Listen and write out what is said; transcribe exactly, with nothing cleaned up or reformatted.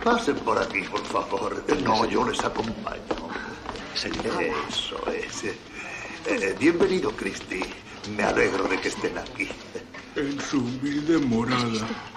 Pasen por aquí, por favor. No, yo les acompaño. Eso es. Eh, bienvenido, Christy. Me alegro de que estén aquí. En su humilde morada.